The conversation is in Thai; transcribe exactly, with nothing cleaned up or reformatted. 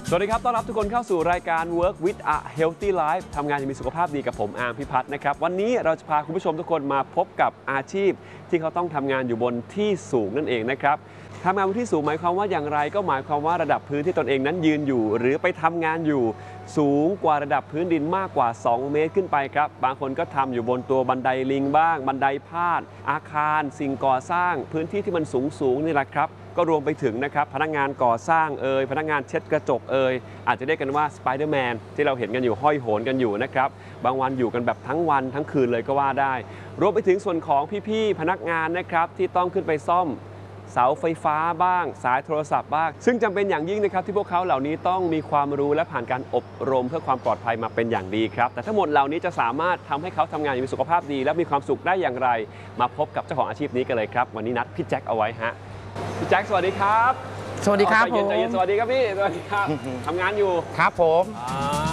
สวัสดีครับต้อนรับทุกคนเข้าสู่รายการ Work with a Healthy Life ทำงานอย่างมีสุขภาพดีกับผมอาร์มพิพัฒน์นะครับวันนี้เราจะพาคุณผู้ชมทุกคนมาพบกับอาชีพที่เขาต้องทำงานอยู่บนที่สูงนั่นเองนะครับทำงานบนที่สูงหมายความว่าอย่างไรก็หมายความว่าระดับพื้นที่ตนเองนั้นยืนอยู่หรือไปทำงานอยู่สูงกว่าระดับพื้นดินมากกว่าสองเมตรขึ้นไปครับบางคนก็ทำอยู่บนตัวบันไดลิงบ้างบันไดพาดอาคารสิ่งก่อสร้างพื้นที่ที่มันสูงสูงนี่แหละครับก็รวมไปถึงนะครับพนักงานก่อสร้างเอ่ยพนักงานเช็ดกระจกเอ่ยอาจจะเรียกกันว่าสไปเดอร์แมนที่เราเห็นกันอยู่ห้อยโหนกันอยู่นะครับบางวันอยู่กันแบบทั้งวันทั้งคืนเลยก็ว่าได้รวมไปถึงส่วนของพี่ๆพนักงานนะครับที่ต้องขึ้นไปซ่อมเสาไฟฟ้าบ้างสายโทรศัพท์บ้างซึ่งจำเป็นอย่างยิ่งนะครับที่พวกเขาเหล่านี้ต้องมีความรู้และผ่านการอบรมเพื่อความปลอดภัยมาเป็นอย่างดีครับแต่ทั้งหมดเหล่านี้จะสามารถทำให้เขาทำงานอย่างมีสุขภาพดีและมีความสุขได้อย่างไรมาพบกับเจ้าของอาชีพนี้กันเลยครับวันนี้นัดพี่แจ็คเอาไว้ฮะพี่แจ็คสวัสดีครับสวัสดีครับผมใจเย็นสวัสดีครับพี่สวัสดีครับทำงานอยู่ครับผม